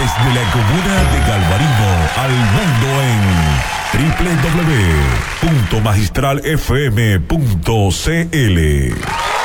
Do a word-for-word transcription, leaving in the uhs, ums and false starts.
Desde la comuna de Galvarino al mundo en doble u doble u doble u punto magistral f m punto c l.